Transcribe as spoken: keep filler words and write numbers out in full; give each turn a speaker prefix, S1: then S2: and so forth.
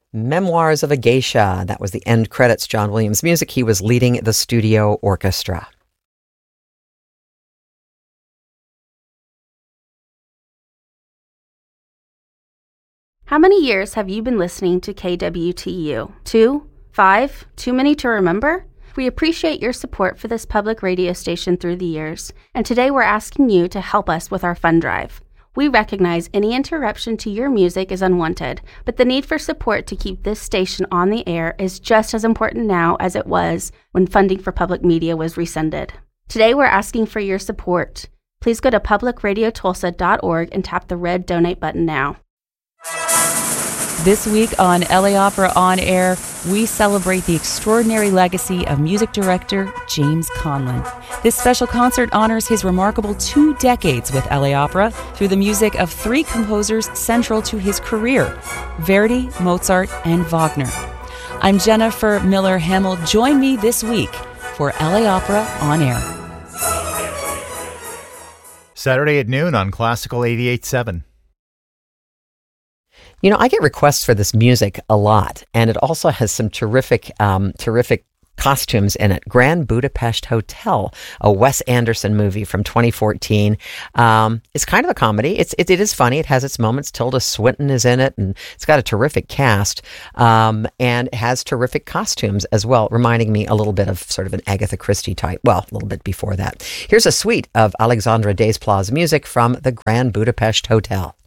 S1: Memoirs of a Geisha. That was the end credits. John Williams music. He was leading the studio orchestra.
S2: How many years have you been listening to K W T U? Two? Five? Too many to remember? We appreciate your support for this public radio station through the years, and today we're asking you to help us with our fund drive. We recognize any interruption to your music is unwanted, but the need for support to keep this station on the air is just as important now as it was when funding for public media was rescinded. Today we're asking for your support. Please go to public radio tulsa dot org and tap the red donate button now.
S3: This week on L A Opera On Air, we celebrate the extraordinary legacy of music director James Conlon. This special concert honors his remarkable two decades with L A Opera through the music of three composers central to his career, Verdi, Mozart, and Wagner. I'm Jennifer Miller Hamill. Join me this week for L A Opera On Air.
S4: Saturday at noon on Classical eighty-eight point seven.
S1: You know, I get requests for this music a lot, and it also has some terrific, um, terrific costumes in it. Grand Budapest Hotel, a Wes Anderson movie from twenty fourteen. Um, it's kind of a comedy. It's it, it is funny. It has its moments. Tilda Swinton is in it, and it's got a terrific cast, um, and it has terrific costumes as well, reminding me a little bit of sort of an Agatha Christie type. Well, a little bit before that. Here's a suite of Alexandre Desplat's music from the Grand Budapest Hotel.